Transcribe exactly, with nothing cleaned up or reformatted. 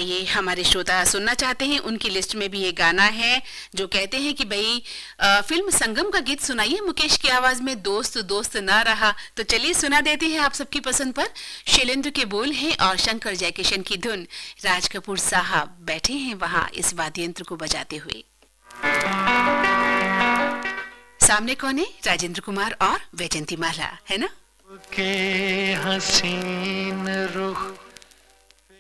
आइए, हमारे श्रोता सुनना चाहते हैं, उनकी लिस्ट में भी ये गाना है जो कहते हैं कि भाई आ, फिल्म संगम का गीत सुनाइए मुकेश की आवाज में, दोस्त दोस्त ना रहा। तो चलिए सुना देते हैं आप सबकी पसंद पर। शैलेंद्र के बोल हैं और शंकर जयकिशन की धुन। राज कपूर साहब बैठे हैं वहां इस वाद्य यंत्र को बजाते हुए। सामने कौन है? राजेंद्र कुमार और वैजंती माला, है ना? के हसीन रुख